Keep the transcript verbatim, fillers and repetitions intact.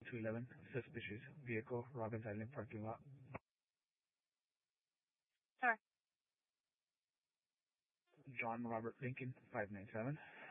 two eleven, suspicious vehicle, Robbins Island parking lot. Sir. John Robert Lincoln, five nine seven.